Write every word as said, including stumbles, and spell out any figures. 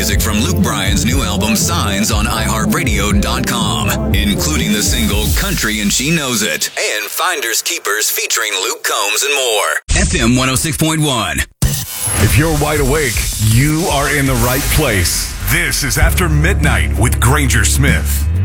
music from Luke Bryan's new album Signs on i heart radio dot com, including the single Country and She Knows It, and Finders Keepers featuring Luke Combs and more. F M one oh six point one. If you're wide awake, you are in the right place. This is After Midnight with Granger Smith.